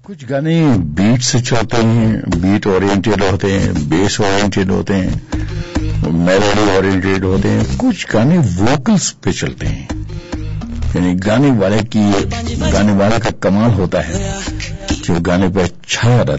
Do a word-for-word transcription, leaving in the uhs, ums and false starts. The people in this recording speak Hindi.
कुछ गाने बीट से चलते हैं, बीट ओरिएंटेड होते हैं, बेस ओरिएंटेड होते हैं, मेलोडी ओरिएंटेड होते हैं, कुछ गाने वोकल्स पे चलते हैं। यानी गाने वाले की गाने वाले का कमाल होता है जो गाने पे छाया रहता है।